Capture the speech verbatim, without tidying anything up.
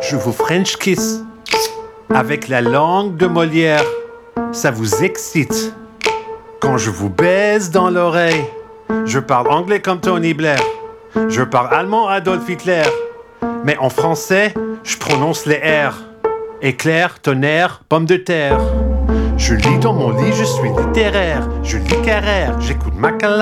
je vous French kiss avec la langue de Molière. Ça vous excite. Quand je vous baise dans l'oreille, je parle anglais comme Tony Blair. Je parle allemand Adolf Hitler. Mais en français, je prononce les R. Éclair, tonnerre, pomme de terre. Je lis dans mon lit, je suis littéraire. Je lis Carrère, j'écoute Macallan.